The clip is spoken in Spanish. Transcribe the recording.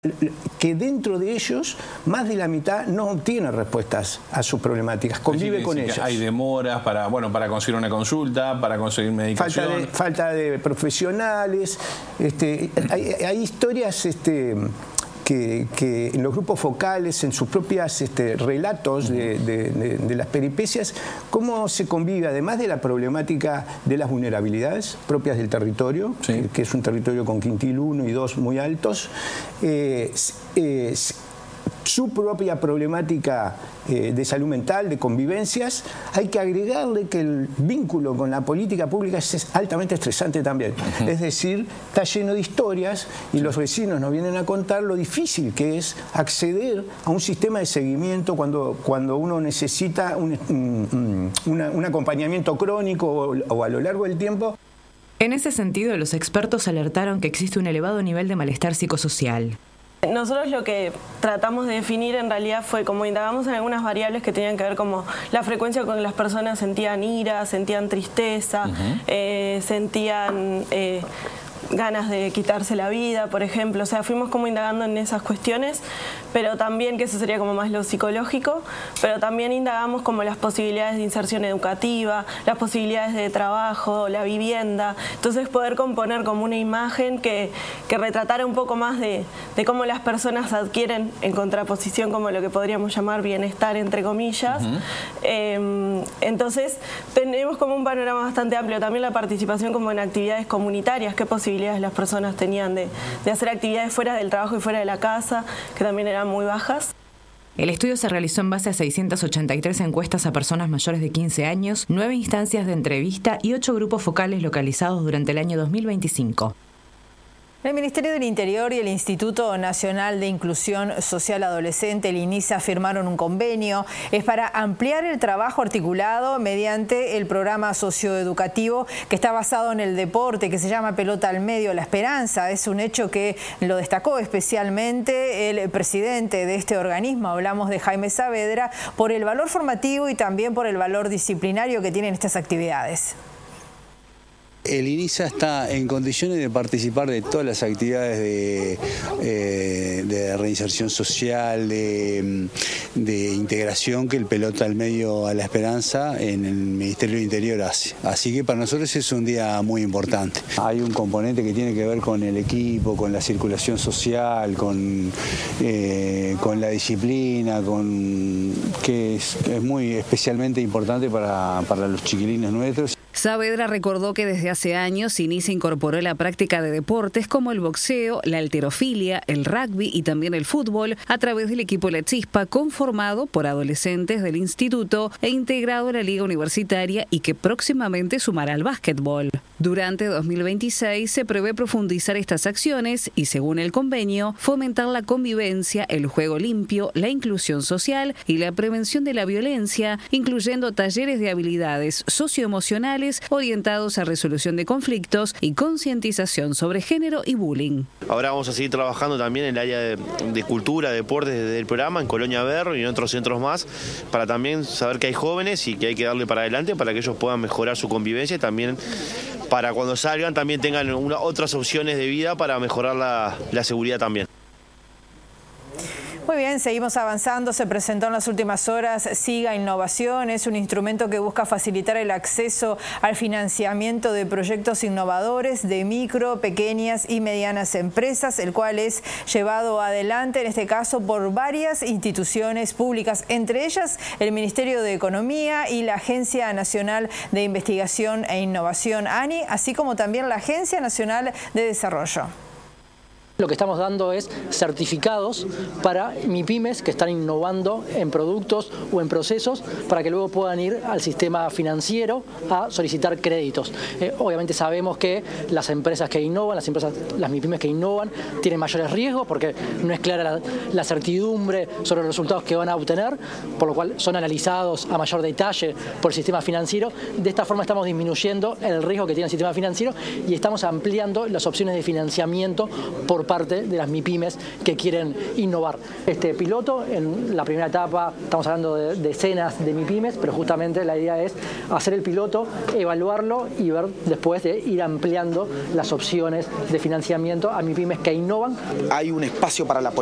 que dentro de ellos más de la mitad no obtiene respuestas a sus problemáticas, convive con ellas. Hay demoras para conseguir una consulta, para conseguir medicación. Falta de profesionales. Hay historias que en los grupos focales, en sus propios relatos de las peripecias, cómo se convive, además de la problemática de las vulnerabilidades propias del territorio, sí, que es un territorio con quintil 1 y 2 muy altos, su propia problemática de salud mental, de convivencias. Hay que agregarle que el vínculo con la política pública es altamente estresante también. Es decir, está lleno de historias y los vecinos nos vienen a contar lo difícil que es acceder a un sistema de seguimiento cuando uno necesita un acompañamiento crónico o a lo largo del tiempo. En ese sentido, los expertos alertaron que existe un elevado nivel de malestar psicosocial. Nosotros lo que tratamos de definir en realidad fue como indagamos en algunas variables que tenían que ver como la frecuencia con que las personas sentían ira, sentían tristeza, sentían ganas de quitarse la vida, por ejemplo. O sea, fuimos como indagando en esas cuestiones, pero también, que eso sería como más lo psicológico, pero también indagamos como las posibilidades de inserción educativa, las posibilidades de trabajo, la vivienda. Entonces poder componer como una imagen que retratara un poco más de cómo las personas adquieren, en contraposición como lo que podríamos llamar bienestar, entre comillas. Entonces tenemos como un panorama bastante amplio. También la participación como en actividades comunitarias, qué posibilidades las personas tenían de hacer actividades fuera del trabajo y fuera de la casa, que también eran muy bajas. El estudio se realizó en base a 683 encuestas a personas mayores de 15 años, 9 instancias de entrevista y 8 grupos focales localizados durante el año 2025. El Ministerio del Interior y el Instituto Nacional de Inclusión Social Adolescente, el INISA, firmaron un convenio. Es para ampliar el trabajo articulado mediante el programa socioeducativo que está basado en el deporte, que se llama Pelota al Medio, La Esperanza. Es un hecho que lo destacó especialmente el presidente de este organismo, hablamos de Jaime Saavedra, por el valor formativo y también por el valor disciplinario que tienen estas actividades. El INISA está en condiciones de participar de todas las actividades de reinserción social, de integración que el Pelota al Medio a la Esperanza en el Ministerio del Interior hace. Así que para nosotros es un día muy importante. Hay un componente que tiene que ver con el equipo, con la circulación social, con la disciplina, que es muy especialmente importante para los chiquilines nuestros. Saavedra recordó que desde hace años INISA incorporó la práctica de deportes como el boxeo, la halterofilia, el rugby y también el fútbol a través del equipo La Chispa, conformado por adolescentes del instituto e integrado a la liga universitaria y que próximamente sumará al básquetbol. Durante 2026 se prevé profundizar estas acciones y, según el convenio, fomentar la convivencia, el juego limpio, la inclusión social y la prevención de la violencia, incluyendo talleres de habilidades socioemocionales orientados a resolución de conflictos y concientización sobre género y bullying. Ahora vamos a seguir trabajando también en el área de cultura, deportes desde el programa, en Colonia Berro y en otros centros más, para también saber que hay jóvenes y que hay que darle para adelante para que ellos puedan mejorar su convivencia y también para cuando salgan también tengan otras opciones de vida para mejorar la seguridad también. Muy bien, seguimos avanzando. Se presentó en las últimas horas SIGA Innovación. Es un instrumento que busca facilitar el acceso al financiamiento de proyectos innovadores de micro, pequeñas y medianas empresas, el cual es llevado adelante, en este caso, por varias instituciones públicas, entre ellas el Ministerio de Economía y la Agencia Nacional de Investigación e Innovación, ANI, así como también la Agencia Nacional de Desarrollo. Lo que estamos dando es certificados para MIPYMES que están innovando en productos o en procesos para que luego puedan ir al sistema financiero a solicitar créditos. Obviamente sabemos que las empresas que innovan, las MIPYMES que innovan, tienen mayores riesgos porque no es clara la certidumbre sobre los resultados que van a obtener, por lo cual son analizados a mayor detalle por el sistema financiero. De esta forma estamos disminuyendo el riesgo que tiene el sistema financiero y estamos ampliando las opciones de financiamiento por parte de las MIPYMES que quieren innovar. Este piloto, en la primera etapa, estamos hablando de decenas de MIPYMES, pero justamente la idea es hacer el piloto, evaluarlo y ver después de ir ampliando las opciones de financiamiento a MIPYMES que innovan. Hay un espacio para la